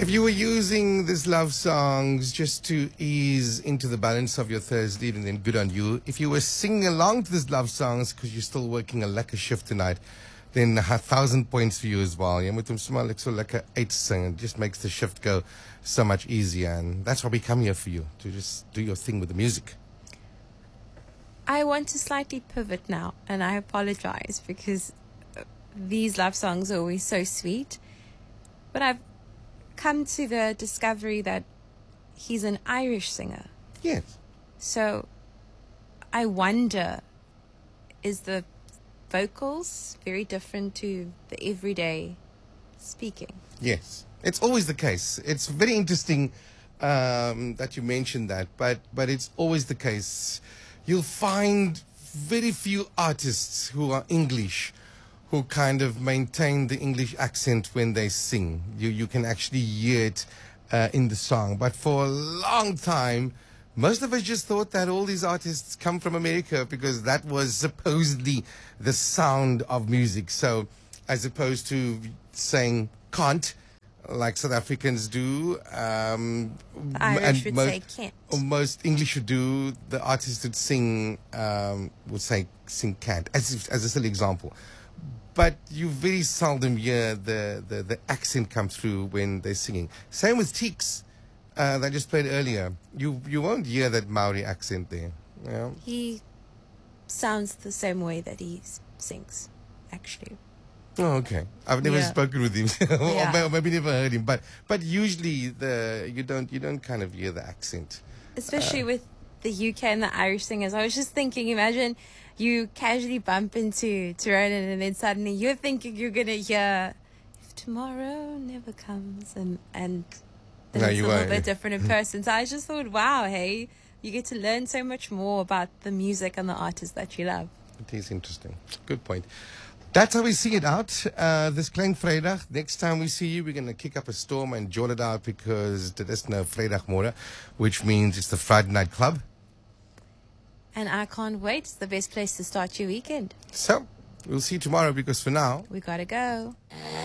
If you were using these love songs just to ease into the balance of your Thursday evening, then good on you. If you were singing along to these love songs because you're still working a lekker shift tonight, then 1,000 points for you as well. Jy moet hom sommer so lekker uitsing. It just makes the shift go so much easier. And that's why we come here for you, to just do your thing with the music. I want to slightly pivot now, and I apologize because these love songs are always so sweet. But I've come to the discovery that he's an Irish singer. Yes. So I wonder, is the vocals very different to the everyday speaking? Yes. It's always the case. It's very interesting that you mentioned that, but it's always the case. You'll find very few artists who are English who kind of maintain the English accent when they sing. You can actually hear it in the song. But for a long time, most of us just thought that all these artists come from America because that was supposedly the sound of music. So as opposed to saying can't, like South Africans do, Irish would say can't. Most English would do, the artists would sing, would say sing can't, as a silly example. But you very seldom hear the accent come through when they're singing. Same with Teeks, that I just played earlier. You won't hear that Maori accent there. Yeah. He sounds the same way that he sings, actually. Oh, okay. I've never spoken with him, or maybe never heard him. But usually you don't kind of hear the accent, especially with the UK and the Irish singers. I was just thinking, imagine you casually bump into Ronan and then suddenly you're thinking you're gonna hear "If Tomorrow Never Comes" and then no, it's a little bit different in person. So I just thought, wow, hey, you get to learn so much more about the music and the artists that you love. It is interesting. Good point. That's how we see it out this Klein Vrydag. Next time we see you, we're going to kick up a storm and join it out because there is no Vrydagmôre, which means it's the Friday Night Club. And I can't wait. It's the best place to start your weekend. So, we'll see you tomorrow because for now, we gotta go.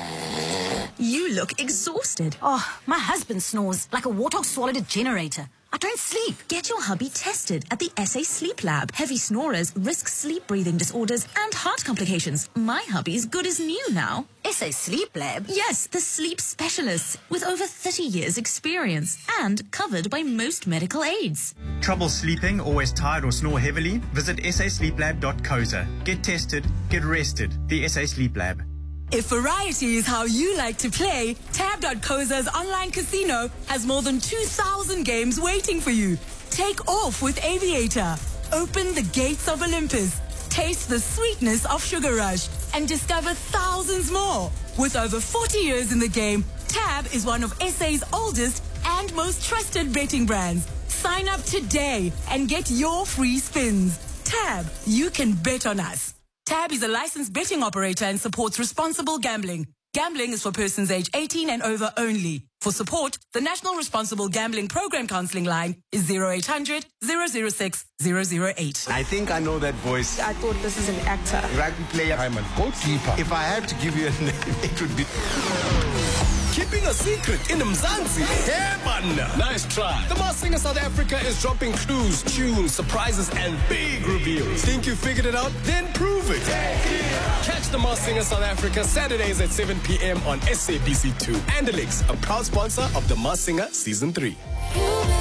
You look exhausted. Oh, my husband snores like a warthog swallowed a generator. I don't sleep. Get your hubby tested at the SA Sleep Lab. Heavy snorers risk sleep breathing disorders and heart complications. My hubby's good as new now. SA Sleep Lab? Yes, the sleep specialists with over 30 years experience and covered by most medical aids. Trouble sleeping, always tired or snore heavily? Visit sasleeplab.co.za. Get tested, get rested. The SA Sleep Lab. If variety is how you like to play, Tab.co.za's online casino has more than 2,000 games waiting for you. Take off with Aviator. Open the gates of Olympus. Taste the sweetness of Sugar Rush and discover thousands more. With over 40 years in the game, Tab is one of SA's oldest and most trusted betting brands. Sign up today and get your free spins. Tab, you can bet on us. Tab is a licensed betting operator and supports responsible gambling. Gambling is for persons age 18 and over only. For support, the National Responsible Gambling Program Counseling line is 0800 006 008. I think I know that voice. I thought this is an actor. Rugby player. I'm a goalkeeper. If I had to give you a name, it would be... Keeping a secret in Mzansi. Nice try. The Masked Singer South Africa is dropping clues, tunes, surprises, and big reveals. Think you figured it out? Then prove it. Catch The Masked Singer South Africa Saturdays at 7 p.m. on SABC2. And Alex, a proud sponsor of The Masked Singer Season 3.